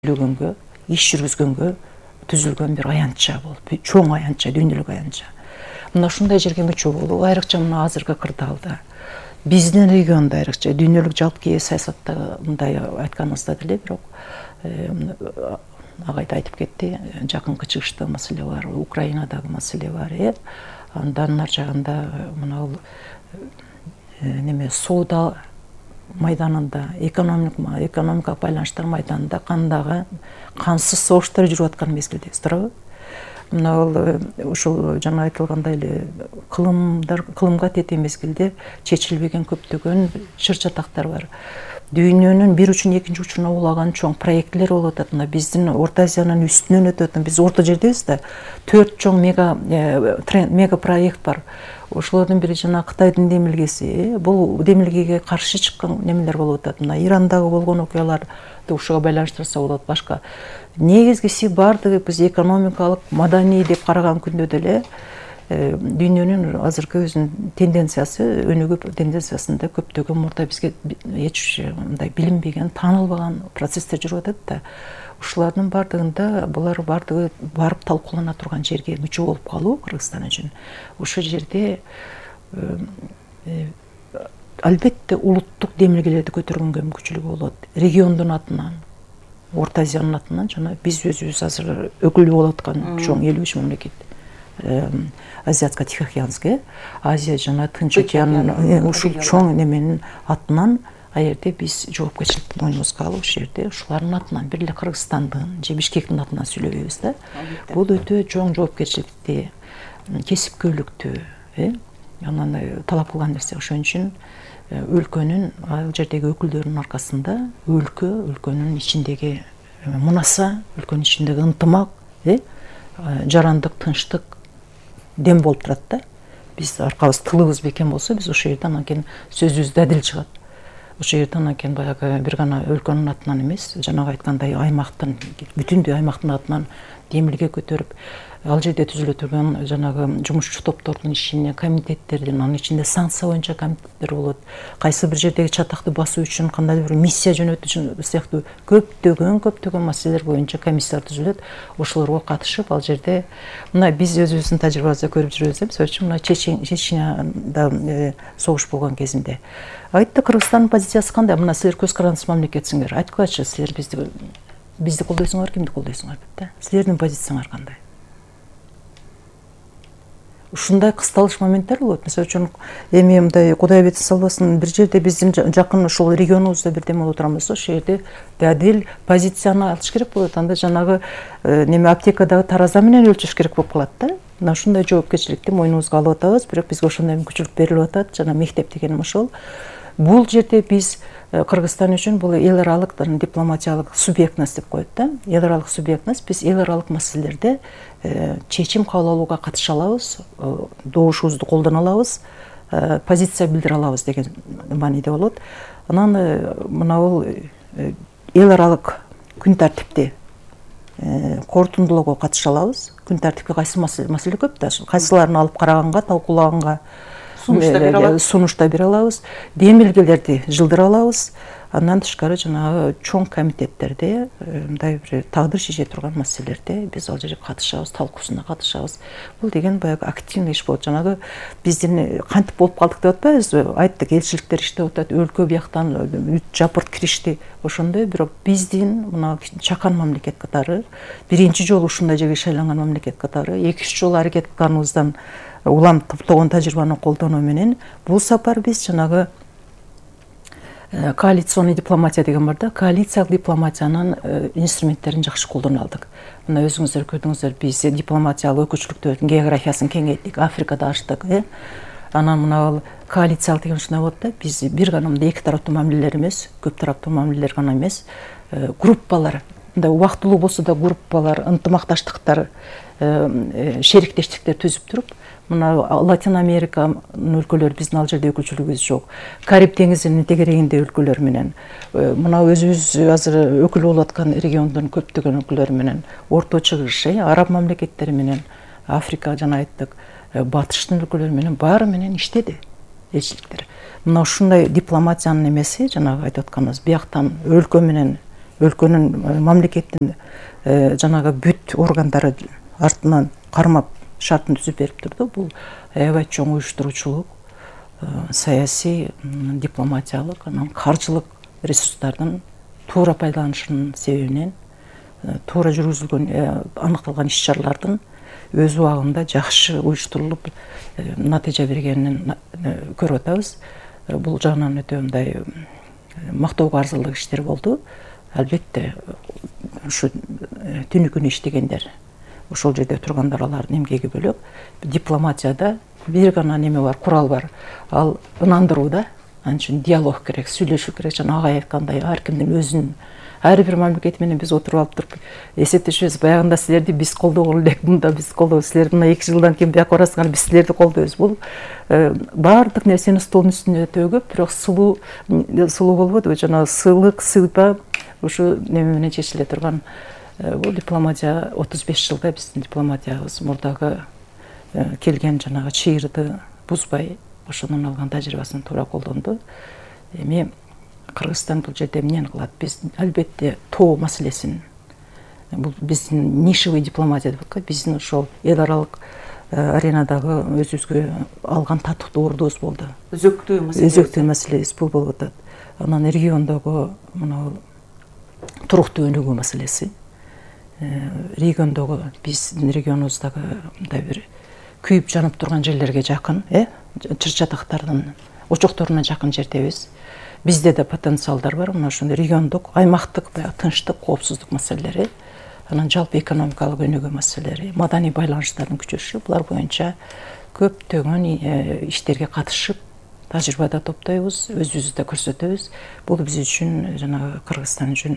Lögөнгө, иш жүргүзгөнгө түзүлгөн бир аянтча болуп, чоң аянтча, дүйнөлүк аянтча. Мына ушундай жерге мүчө болуу, айрыкча мына азыркы кырдаалда, биздин региондо айрыкча дүйнөлүк жалпы саясатта мындай айтканыбызда деле, бирок агайда айтып кетти, жакынкы чыгышта маселе бар, Украинадагы маселе бар, андан ар жагында мына неме соода майданында, экономикалык байланыштар майданында кандагы кансыз согуштар жүрүп аткан мезгилдебиз, туурабы? Мына ушул жана айтылгандай эле кылымга тете мезгилде чечилбеген көптөгөн чыр чатактар бар. Дүйнөнүн бир учун экинчи учуна улаган чоң проектлер болуп атат. Мына биздин Орто Азиянын үстүнөн өтүп атат. Биз орто жердебиз да. 4 чоң мега проект бар. Ошолордун бири жана Кытайдын демилгеси. Бул демилгеге каршы чыккан немелер болуп атат. Мына Ирандагы болгон окуяларды ушуга байланыштырса болот. Башка негизгиси бардыгы биз экономикалык, маданий деп караган күндө деле дүйнөнүн азыркы өзүнүн тенденциясы, өнүгүү тенденциясында көптөгөн мурда бизге эч мындай билинбеген, таанылбаган процесстер жүрүп атат да. Ушулардын бардыгында булар бардыгы барып талкуулана турган жерге мүчө болуп калуу Кыргызстан үчүн. Ошол жерде албетте улуттук демилгелерди көтөргөнгө мүмкүнчүлүгү болот. Региондун атынан, Орто Азиянын атынан жана биз өзүбүз азыр өкүлү болуп аткан чоң 53 мамлекет. Азиатско-Тихоокеанский, Азия жана Тынч океан ушул чоң неменин атынан аерде биз жоопкерчиликти мойнубузга алып, ошол жерде ушулардын атынан, бир эле Кыргызстандын же Бишкектин атынан сүйлөбөйбүз да. Бул өтө чоң жоопкерчиликти, кесипкөйлүктү, анан талап кылган нерсе. Ошон үчүн өлкөнүн ал жердеги өкүлдөрүнүн аркасында өлкөнүн ичиндеги мунаса, өлкөнүн ичиндеги ынтымак, жарандык, тынчтык дем болуп турат да. Биз аркабыз, тылыбыз бекем болсо, биз ошол жерден анан кийин сөзүбүз да адил чыгат. Ошол жерден анан кийин баягы бир гана өлкөнүн атынан эмес, жанагы айткандай аймактын, бүтүндөй аймактын атынан демилге көтөрүп, ал жерде түзүлө турган жанагы жумушчу топтордун ишине, комитеттердин, анын ичинде санкция боюнча комитеттер болот. Кайсы бир жердеги чатакты басуу үчүн кандайдыр бир миссия жөнөтүү сыяктуу көптөгөн маселелер боюнча комиссиялар түзүлөт. Ошолорго катышып, ал жерде мына биз өзүбүздүн тажрыйбабызда көрүп жүрөбүз, мисалы үчүн мына Чечняда согуш болгон кезинде айтты, Кыргызстандын позициясы кандай? Мына силер көз карандысыз мамлекетсиңер. Айткылачы, силер бизди колдойсуңар, кимди колдойсуңар деп да. Силердин позицияңар кандай? Ушундай кысталыш моменттер болот. Мисалы үчүн эми мындай Кудай бетин салбасын, бир жерде биздин жакын ушул регионубузда бир деме боло турган болсо, ошол жерде адил позицияны алыш керек болот. Анда жанагы неме аптекадагы тараза менен өлчөш керек болуп калат да. Мына ушундай жоопкерчиликти мойнубузга алып атабыз, бирок бизге ошондой мүмкүнчүлүк берилип атат. Жана мектеп дегеним ошол. Бул жерде биз Кыргызстан үчүн бул эл аралык дипломатиялык субъектность деп коет да. Эл аралык субъектность, биз эл аралык маселелерде чечим кабыл алууга катыша алабыз, добушубузду колдоно алабыз, позиция билдире алабыз деген мааниде болот. Анан мына бул эл аралык күн тартипти корутундулоого катыша алабыз. Күн тартипке кайсы маселе көп да, кайсыларын алып караганга, талкуулаганга сунушта бере алабыз, демилгелерди жылдыра алабыз. Андан тышкары жанагы чоң комитеттерде мындай бир тагдыр шеше турган маселелерде биз ал жерге катышабыз, талкуусуна катышабыз. Бул деген баягы активный иш болот. Жанагы биздин кантип болуп калдык деп атпайбызбы? Айттык, элчиликтер иштеп атат, өлкө бияктан жапырт киришти. Ошондой, бирок биздин мына чакан мамлекет катары, биринчи жолу ушундай жерге шайланган мамлекет катары 2-3 жолу аракет кылганыбыздан улам топтогон тажрыйбаны колдонуу менен бул сапар биз жанагы коалиционный дипломатия деген бар да, коалициялык дипломатиянын инструменттерин жакшы колдоно алдык. Мына өзүңүздөр көрдүңүздөр, биз дипломатиялык өкүлчүлүктөрдүн географиясын кеңейттик, Африкада ачтык, Анан мына ал коалициялык деген ушундай болот да, биз бир гана мындай эки тараптуу мамилелер эмес, көп тараптуу мамилелер гана эмес, группалар, мындай убактылуу болсо да группалар, ынтымакташтыктар, шериктештиктер түзүп туруп, мына Латин Американын өлкөлөрү, биздин ал жерде өкүлчүлүгүбүз жок. Кариб деңизинин тегерегинде өлкөлөр менен, мына өзүбүз азыр өкүл болуп аткан региондун көптөгөн өлкөлөрү менен, Орто Чыгыш, араб мамлекеттери менен, Африка жана айттык, батыштын өлкөлөрү менен, баары менен иштеди элчиликтер. Мына ушундай дипломатиянын эмеси, жанагы айтып атканыбыз, бияктан өлкө менен өлкөнүн мамлекеттин жанагы бүт органдары артынан кармап шартын түзүп берип турду. Бул аябай чоң уюштуруучулук, саясий, дипломатиялык, анан каржылык ресурстардын туура пайдаланышынын себебинен туура жүргүзүлгөн аныкталган иш чаралардын өз убагында жакшы уюштурулуп натыйжа бергенин көрүп атабыз. Бул жагынан өтө мындай мактоого арзылык иштер болду. Албетте ушу түнү күнү иштегендер, ошол жерде тургандар, алардын эмгеги бөлөк. Дипломатияда бир гана неме бар, курал бар. Ал ынандырууда, анын үчүн диалог керек, сүйлөшүү керек. Жана агай айткандай, ар кимдин өзүнүн, ар бир мамлекет менен биз отуруп алып туруп эсептешебиз. Баягында силерди биз колдогон элек, мында биз колдойбуз, силер мына 2 жылдан кийин бияка барасыңар, биз силерди колдойбуз. Бул баардык нерсени столдун үстүнө төгүп, бирок сулуу болбоду. Жана сыйлык, сыйпа ушу неме менен чечиле турган. Бул дипломатия 35 жылда биздин дипломатиябыз мурдагы келген жанагы чыйырды бузбай, ошонун алган тажрыйбасын туура колдонду. Эми Кыргызстан бул жерде эмнени кылат? Биз албетте тоо маселесин, бул биздин нишевый дипломатия деп коет, биздин ошол эл аралык аренадагы өзүбүзгө алган татыктуу ордубуз болду. Өзөктүү маселебиз бул болуп атат. Анан региондогу мына туруктуу өнүгүү маселеси. Региондогу биздин регионубуздагы мындай бир күйүп жанып турган жерлерге жакын, чыр-чатактардын очокторуна жакын жердебиз. Бизде да потенциалдар бар, мына ошондой региондук, аймактык баягы тынчтык, коопсуздук маселелери, анан жалпы экономикалык өнүгүү маселелери, маданий байланыштардын күчөшүшү, булар боюнча көптөгөн иштерге катышып, тажрыйба да топтойбуз, өзүбүздү да көрсөтөбүз. Бул биз үчүн, жанагы Кыргызстан үчүн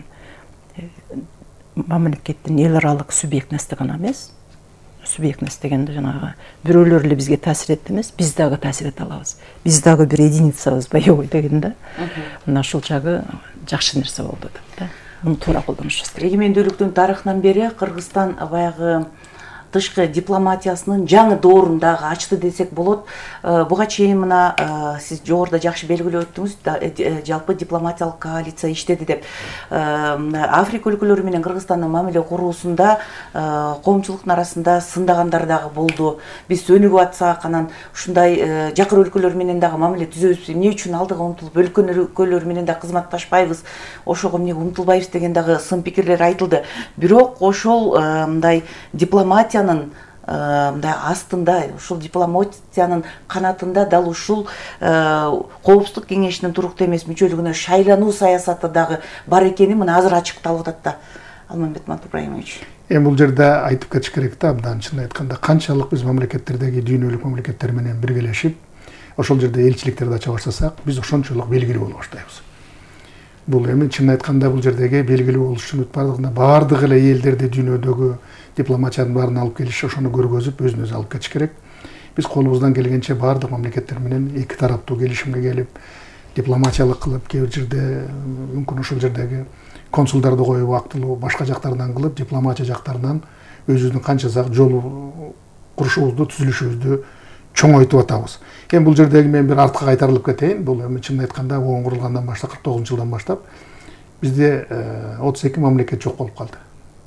мамлекеттин эл аралык субъектности гана эмес, субъектность дегенде жанагы бирөөлөр эле бизге таасир этти эмес, биз дагы таасир эте алабыз. Биз дагы бир единицабыз, боевой деген да. Мына ушул жагы жакшы нерсе болду деп да. Муну туура колдонушубуз керек. Эгемендүүлүктүн тарыхынан бери Кыргызстан баягы тышкы дипломатиясынын жаңы доорун дагы ачты десек болот. Буга чейин мына сиз жогоруда жакшы белгилеп өттүңүз, жалпы дипломатиялык коалиция иштеди деп. Африка өлкөлөрү менен Кыргызстандын мамиле куруусунда коомчулуктун арасында сындагандар дагы болду. Биз өнүгүп атсак, анан ушундай жакыр өлкөлөр менен дагы мамиле түзөбүз, эмне үчүн алдыга умтулуп, өлкөн өлкөлөр менен дагы кызматташпайбыз, ошого эмне умтулбайбыз деген дагы сын пикирлер айтылды. Бирок ошол мындай дипломатия мындай астында, ушул дипломатиянын канатында дал ушул Коопсуздук кеңешинин туруктуу эмес мүчөлүгүнө шайлануу саясаты дагы бар экени мына азыр ачыкталып атат да. Алмамбет Ибраимович. Эми бул жерде айтып кетиш керек да, абдан чын айтканда, канчалык биз мамлекеттердеги дүйнөлүк мамлекеттер менен биргелешип, ошол жерде элчиликтерди ача баштасак, биз ошончолук белгилүү боло баштайбыз. Бул эми чын айтканда бул жердеги белгилүү болуш үчүн баардык эле элдерди дүйнөдөгү дипломатиянын баарын алып келиш, ошону көргөзүп, өзүн өзү алып кетиш керек. Биз колубуздан келгенче баардык мамлекеттер менен эки тараптуу келишимге келип, дипломатиялык кылып, кээ бир жерде мүмкүн ошол жердеги консулдарды коюп, актылуу башка жактардан кылып, дипломатия жактарынан өзүбүздүн канча жол курушубузду, түзүлүшүбүздү чоңойтуп атабыз. Эми бул жердеги мен бир артка кайтарылып кетейин. Бул эми чын айтканда ООН курулгандан баштап, 49-жылдан баштап бизде 32 мамлекет жок болуп калды.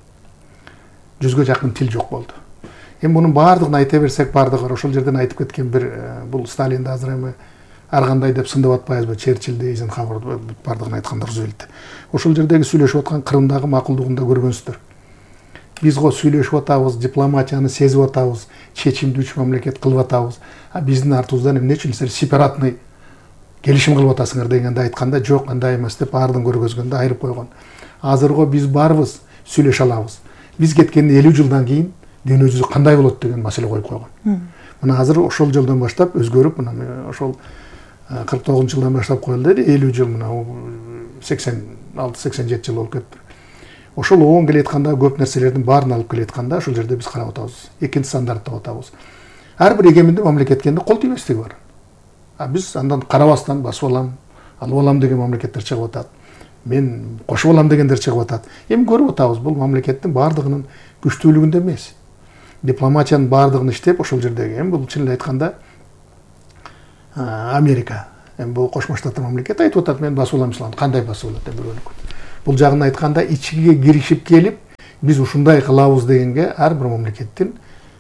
100га жакын тил жок болду. Эми мунун баардыгын айта берсек, баардыгы ошол жерден айтып кеткен бир бул Сталинди азыр эми ар кандай деп сындап атпайбызбы, Черчиллди, Эйзенхауэрди баардыгын айтканда Рузвельтти. Ошол жердеги сүйлөшүп аткан Кырымдагы макулдугун да көргөнсүздөр. Биз го сүйлөшүп атабыз, дипломатияны сезип атабыз, чечимди 3 мамлекет кылып атабыз. А биздин артыбыздан эмне үчүн силер сепаратный келишим кылып атасыңар дегенде айтканда, жок, андай эмес деп ардын көргөзгөндө айырып койгон. Азырго биз барбыз, сүйлөшө алабыз. Биз кеткенден 50 жылдан кийин дүйнө жүзү кандай болот деген маселе коюп койгон. Мына азыр ошол жылдан баштап өзгөрүп, мына ошол 49-жылдан баштап коюлду, 50 жыл, мына 86-87 жыл болуп кетти. Ошол ООН келетканда көп нерселердин баарын алып келетканда, ошол жерде биз карап атабыз, экинчи стандартта атабыз. Ар бир эгемендүү мамлекеткенде кол тийбестиги бар. А биз андан карабастан басып алам, алып алам деген мамлекеттер чыгып атат. Мен кошуп алам дегендер чыгып атат. Эми көрүп атабыз, бул мамлекеттин баардыгынын күчтүүлүгүндө эмес. Дипломатиянын баардыгын иштеп, ошол жердеги, эми бул чын эле айтканда Америка, эми бул Кошмо Штаттар мамлекети айтып атат, мен басып алам ислам, кандай басып алат деп бирөөнүкүн. Бул жагын айтканда ичиге киришип келип, биз ушундай кылабыз дегенге ар бир мамлекеттин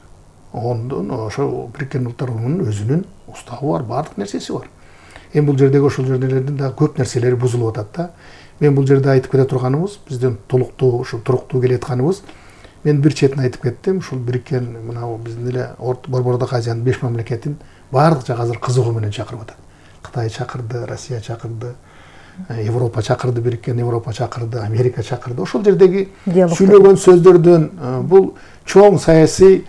ондон ошо Бириккен Улуттар Уюмунун өзүнүн уставы бар, бардык нерсеси бар. Эми бул жердеги ошол жерлердин да көп нерселери бузулуп атат да. Мен бул жерде айтып кете турганыбыз, биздин толуктуу ушу туруктуу келе атканыбыз, мен бир четин айтып кеттим, ушул Бириккен мына биздин эле Борбордук Азиянын 5 мамлекетин бардык жак азыр кызыгуу менен чакырып атат. Кытай чакырды, Россия чакырды, Европа чакырды, Бириккен Европа чакырды, Америка чакырды. Ошол жердеги сүйлөгөн сөздөрдөн бул чоң саясий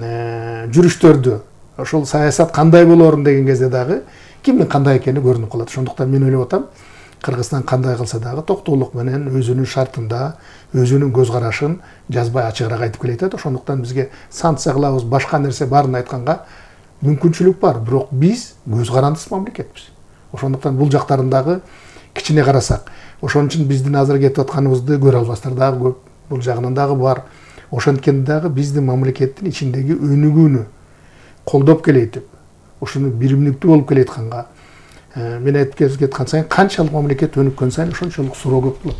жүрүштөрдү, ошол саясат кандай болорун деген кезде дагы кимдин кандай экени көрүнүп калат. Ошондуктан мен ойлоп атам, Кыргызстан кандай кылса дагы токтоолук менен өзүнүн шартында, өзүнүн көз карашын жазбай ачыгыраак айтып келе атат. Ошондуктан бизге санкция кылабыз, башка нерсе барын айтканга мүмкүнчүлүк бар, бирок биз көз карандысыз мамлекетпиз. Ошондуктан бул жактарын дагы кичине карасак, ошон үчүн биздин азыр кетип атканыбызды көрө албастар дагы көп, бул жагынан дагы бар. Ошонткенде дагы биздин мамлекеттин ичиндеги өнүгүүнү колдоп келейтип, ушуну биримдиктүү болуп келеатканга, мен айтып кеткан сайын канчалык мамлекет өнүккөн сайын ошончолук суроо көп болот.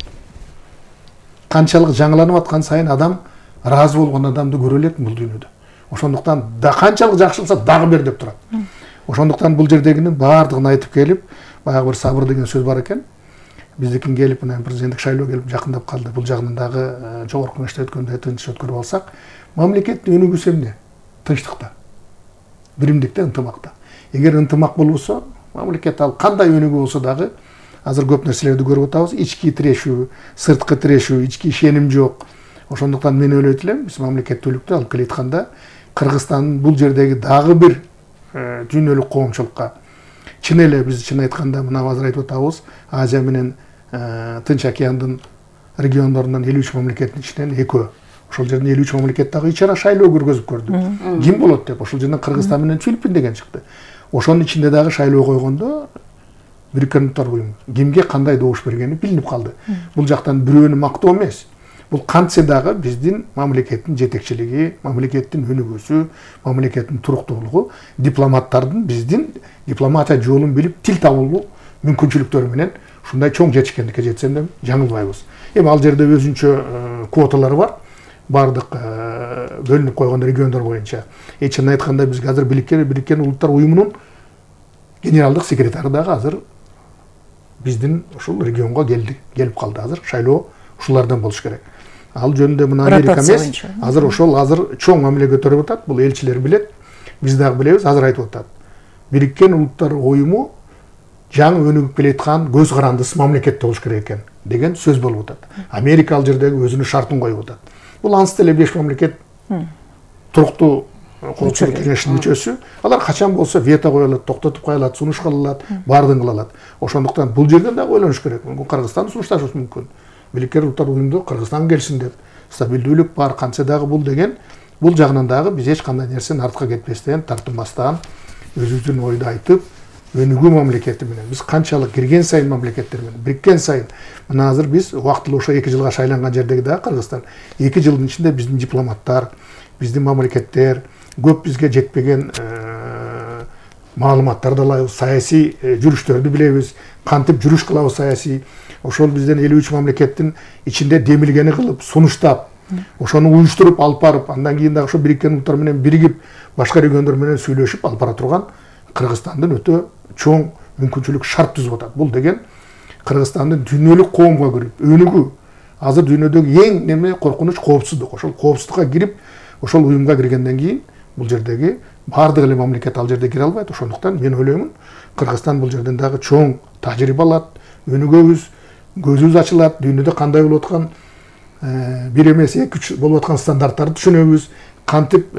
Канчалык жаңыланып аткан сайын адам ыраазы болгон адамды көрө элек бул дүйнөдө. Ошондуктан да канчалык жакшы кылса дагы бер деп турат. Ошондуктан бул жердегинин баардыгын айтып келип, баягы бир сабыр деген сөз бар экен. Биздикин келип мына президенттик шайлоо келип жакындап калды. Бул жагынан дагы жогорку кеңеште өткөндө тынч өткөрүп алсак, мамлекеттин өнүгүүсү эмне? Тынчтыкта, биримдикте, ынтымакта. Эгер ынтымак болбосо, мамлекет ал кандай өнүгүү болсо дагы азыр көп нерселерди көрүп атабыз. Ички тирешүү, сырткы тирешүү, ички ишеним жок. Ошондуктан мен ойлойт элем, биз мамлекеттүүлүктү алып келе атканда Кыргызстандын бул жердеги дагы бир дүйнөлүк коомчулукка чын эле биз чын айтканда мына азыр айтып атабыз, Азия менен Тынч океандын региондорунан 53 мамлекеттин ичинен экөө. Ошол жерден 53 мамлекет дагы ичара шайлоо көргөзүп көрдү. Ким болот деп, ошол жерден Кыргызстан менен Филиппин деген чыкты. Ошонун ичинде дагы шайлоо койгондо Бириккен Улуттар Уюму кимге кандай добуш бергени билинип калды. Бул жактан бирөөнү мактоо эмес. Бул кантсе дагы биздин мамлекеттин жетекчилиги, мамлекеттин өнүгүүсү, мамлекеттин туруктуулугу, дипломаттардын биздин дипломатия жолун билип тил табуу мүмкүнчүлүктөрү менен ушундай чоң жетишкендикке жетсем деп жаңылбайбыз. Эми ал жерде өзүнчө квоталар бар. Бардык бөлүнүп койгон региондор боюнча. Чын айтканда бизге азыр Бириккен Улуттар Уюмунун генералдык секретары дагы азыр биздин ушул регионго келип калды. Азыр шайлоо ушулардан болуш керек. Ал жөнүндө мына Америка эмес, азыр ошол чоң мамиле көтөрүп атат. Бул элчилер билет, биз дагы билебиз, азыр айтып атат. Бириккен Улуттар Уюму жаңы өнүгүп келеаткан көз карандысыз мамлекет болуш керек экен деген сөз болуп атат. Америка ал жердеги өзүнүн шартын коюп атат. Бул ансыз эле 5 мамлекет туруктуу коопсуздук кеңешинин мүчөсү. Алар качан болсо вето кое алат, токтотуп кое алат, сунуш кыла алат, баардыгын кыла алат. Ошондуктан бул жерден дагы ойлонуш керек. Кыргызстан сунушташыбыз мүмкүн. Бириккен Улуттар Уюмунда Кыргызстан келсин деп, стабилдүүлүк бар, кантсе дагы бул деген, бул жагынан дагы биз эч кандай нерсени артка кетпестен, тартынбастан өзүбүздүн ойду айтып, өнүгүү мамлекети менен биз канчалык кирген сайын мамлекеттер менен бириккен сайын мына азыр биз убактылуу ошо 2 жылга шайланган жердеги дагы Кыргызстан 2 жылдын ичинде биздин дипломаттар, биздин мамлекеттер көп бизге жетпеген маалыматтарды алабыз, саясий жүрүштөрдү билебиз, кантип жүрүш кылабыз саясий. Ошол бизден 53 мамлекеттин ичинде демилгени кылып, сунуштап, ошону уюштуруп алып барып, андан кийин дагы ошо Бириккен Улуттар менен биригип, башка региондор менен сүйлөшүп алып бара турган Кыргызстандын өтө чоң мүмкүнчүлүк шарт түзүп атат. Бул деген Кыргызстандын дүйнөлүк коомго кирип, өнүгүү. Азыр дүйнөдөгү эң неме коркунуч коопсуздук. Ошол коопсуздукка кирип, ошол уюмга киргенден кийин бул жердеги баардык эле мамлекет ал жерде кире албайт. Ошондуктан мен ойлоймун, Кыргызстан бул жерден дагы чоң тажрыйба алат, өнүгөбүз, көзүбүз ачылат, дүйнөдө кандай болуп аткан бир эмес 2-3 болуп аткан стандарттарды түшүнөбүз, кантип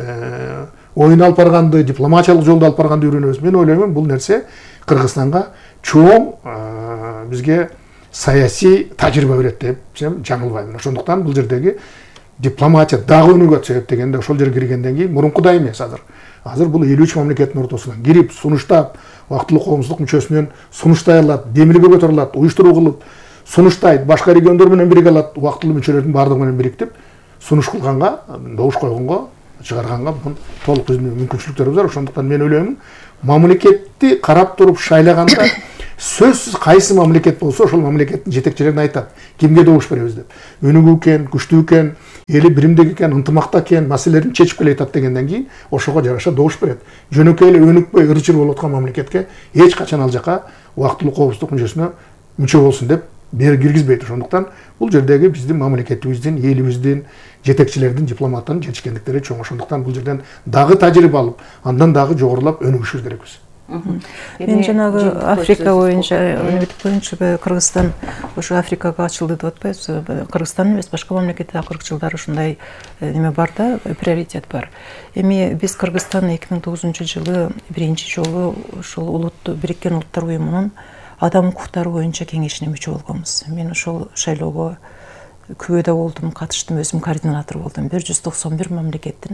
оюн алып барганды, дипломатиялык жолду алып барганды үйрөнөбүз. Мен ойлоймун, бул нерсе Кыргызстанга чоң бизге саясий тажрыйба берет деп жаңылбайм. Ошондуктан бул жердеги дипломатия дагы өнүгөт себептегенде ошол жерге киргенден кийин мурункудай эмес азыр. Азыр бул 53 мамлекеттин ортосунан кирип, сунуштап, убактылуу коомчулук мүчөсүнөн сунуштай алат, демилге көтөрө алат, уюштуруу кылып, сунуштайт, башка региондор менен бириге алат, убактылуу мүчөлөрдүн баардыгы менен бириктип, сунуш кылганга, добуш койгонго, чыгарганга толук мүмкүнчүлүктөрүбүз бар. Ошондуктан мен ойлоймун, мамлекетти карап туруп шайлаганда сөзсүз кайсы мамлекет болсо ошол мамлекеттин жетекчилерине айтат кимге добуш беребиз деп. Өнүгүү экен, күчтүү экен, эли биримдик экен, ынтымакта экен, маселелерин чечип келе жатат дегенден кийин ошого жараша добуш берет. Жөнөкөй эле өнүкпөй ырчыр болуп аткан мамлекетке эч качан ал жака убактылуу коопсуздук мүчөсүнө мүчө болсун деп киргизбейт. Ошондуктан бул жердеги биздин мамлекетибиздин, элибиздин, жетекчилердин, дипломаттардын жетишкендиктери чоң. Ошондуктан бул жерден дагы тажрыйба алып, андан дагы жогорулап өнүгүшүбүз керекпиз. Мен жанагы Африка боюнча Кыргызстан ошо Африкага ачылды деп атпайбыз. Кыргызстан эмес, башка мамлекетте акыркы жылдары ушундай неме бар да, приоритет бар. Эми биз Кыргызстан 2009-жылы биринчи жолу ошол Бириккен Улуттар Уюмунун адам укуктары боюнча кеңешине мүчө болгонбуз. Мен ошол шайлоого күбөдө болдум, катыштым, өзүм координатор болдум. 191 мамлекеттин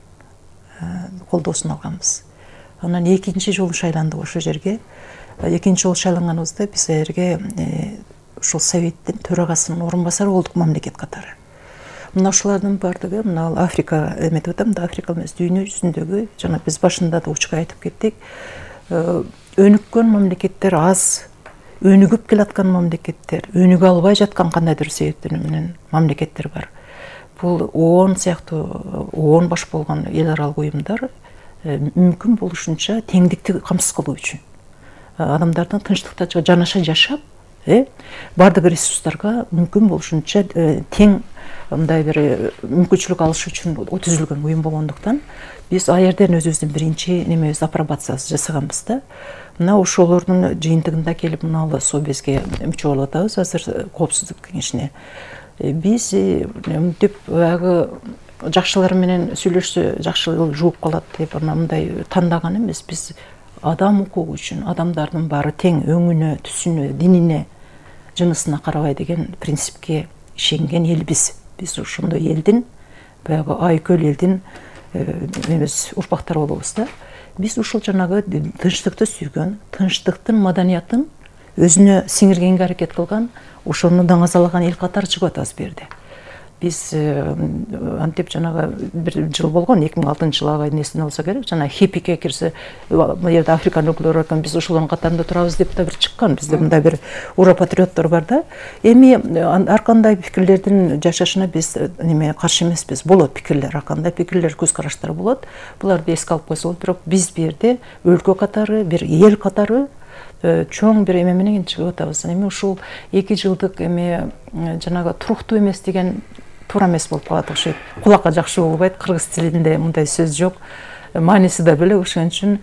колдоосун алганбыз. Анан экинчи жолу шайландык ошол жерге. Экинчи жолу шайланганыбызда биз жерге ошол советтин төрагасынын орун басары болдук мамлекет катары. Мына ушулардын баардыгы, мына Африка эметип атам да, Африка эмес, дүйнө жүзүндөгү, жана биз башында да учка айтып кеттик, өнүккөн мамлекеттер аз, өнүгүп келаткан мамлекеттер, өнүгө албай жаткан кандайдыр себептер менен мамлекеттер бар. Бул ООН сыяктуу, ООН баш болгон эл аралык уюмдар мүмкүн болушунча теңдикти камсыз кылуу үчүн, адамдардын тынчтыкта жанаша жашап, бардык ресурстарга мүмкүн болушунча тең мындай бир мүмкүнчүлүк алыш үчүн түзүлгөн уюм болгондуктан биз ал жерден өзүбүздүн биринчи немебиз апробациясы жасаганбыз да. Мына ошолордун жыйынтыгында келип мына Совбезге мүчө болуп атабыз азыр коопсуздук кеңешине. Биз мынтип баягы жакшылар менен сүйлөшсө жакшы жууп калат деп мындай тандаган эмес. Биз адам укугу үчүн адамдардын баары тең өңүнө, түсүнө, динине, жынысына карабай деген принципке ишенген элбиз. Биз ошондой элдин, баягы айкөл элдин эмес урпактары болобуз да. Биз ушул жанагы тынчтыкты сүйгөн, тынчтыктын маданиятын өзүнө сиңиргенге аракет кылган, ошону даңазалаган эл катары чыгып атабыз бу жерде. Биз антип жанагы бир жыл болгон, 2006-жылы несине болсо керек, жана хиппике кирсе, бул жерде Африканы өкүлдөрү экен, биз ошолордун катарында турабыз деп да бир чыккан. Бизде мындай бир ура патриоттор бар да. Эми ар кандай пикирлердин жашашына биз неме каршы эмеспиз. Болот пикирлер, ар кандай пикирлер, көз караштар болот. Буларды эске алып койсок, бирок биз бу жерде өлкө катары, бир эл катары чоң бир эме менен чыгып атабыз. Эми ушул 2 жылдык эме жанагы туруктуу эмес деген туура эмес болуп калат окшойт. Кулакка жакшы угбайт, кыргыз тилинде мындай сөз жок. Мааниси да беле, ошон үчүн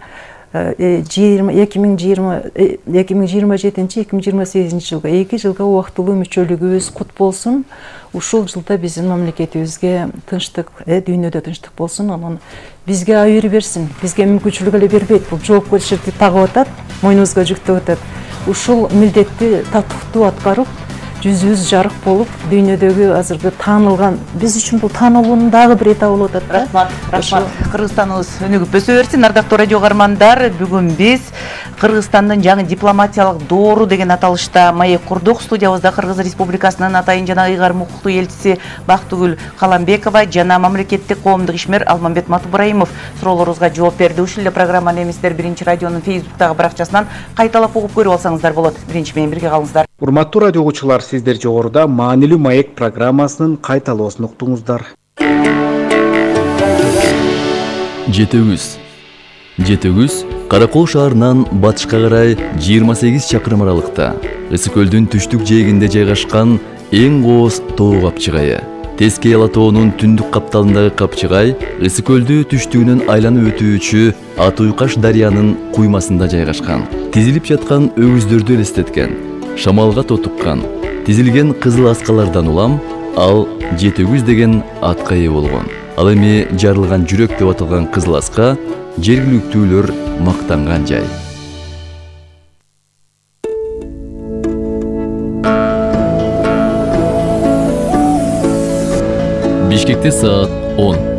2027-2028 жылга 2 жылга убактылуу мүчөлүгүбүз кут болсун. Ушул жылда биздин мамлекетибизге тынчтык, дүйнөдө тынчтык болсун. Анан бизге айыр берсин, бизге мүмкүнчүлүк эле бербейт. Бул жоопкерчиликти тагып атат, мойнубузга жүктөп атат. Ушул милдетти татыктуу аткарып, жүзүбүз жарык болуп, дүйнөдөгү азыркы таанылган, биз үчүн бул таанылуунун дагы бир этабы болуп атат да. Рахмат. Кыргызстаныбыз өнүгүп өсө берсин. Ардактуу радио каармандар, бүгүн биз Кыргызстандын жаңы дипломатиялык доору деген аталышта маек курдук. Студиябызда Кыргыз Республикасынын атайын жана ыйгарым укуктуу элчиси Бактыгүл Каламбекова жана мамлекеттик коомдук ишмер Алмамбет Матыбраимов суроолорубузга жооп берди. Ушул эле программаны эместер Биринчи радионун Фейсбуктагы баракчасынан кайталап угуп көрүп алсаңыздар болот. Биринчи менен бирге калыңыздар. Урматтуу радио угуучулар, сиздер жогоруда маанилүү маек программасынын кайталоосун уктуңуздар. Жетөгүз Каракол шаарынан батышка карай 28 чакырым аралыкта, Ысык көлдүн түштүк жээгинде жайгашкан эң кооз тоо капчыгайы. Тескей Ала тоонун түндүк капталындагы капчыгай Ысык көлдү түштүгүнөн айланып өтүүчү Ат Уйкаш дарыянын куймасында жайгашкан. Тизилип жаткан өгүздөрдү элестеткен, шамалга тотуккан, тизилген кызыл аскалардан улам ал Жетөгүз деген атка ээ болгон. Ал эми жарылган жүрөк деп аталган кызыл аска жергиликтүүлөр мактанган жай. Бишкекте саат 10.